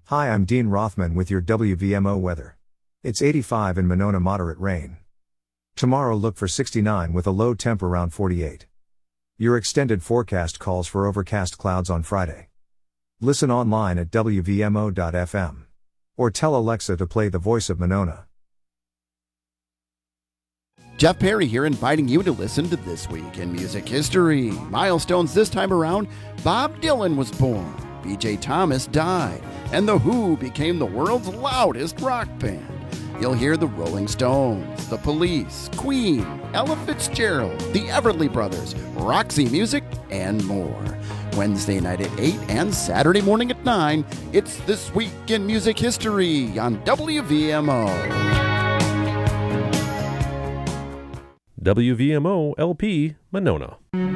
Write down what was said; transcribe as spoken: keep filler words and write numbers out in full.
Hi, I'm Dean Rothman with your W V M O weather. It's eighty-five in Monona, moderate rain. Tomorrow look for sixty-nine with a low temp around forty-eight. Your extended forecast calls for overcast clouds on Friday. Listen online at W V M O dot F M. Or tell Alexa to play The Voice of Monona. Jeff Perry here, inviting you to listen to This Week in Music History. Milestones this time around: Bob Dylan was born, B J Thomas died, and The Who became the world's loudest rock band. You'll hear the Rolling Stones, The Police, Queen, Ella Fitzgerald, the Everly Brothers, Roxy Music, and more. Wednesday night at eight and Saturday morning at nine, it's This Week in Music History on W V M O. W V M O L P Monona.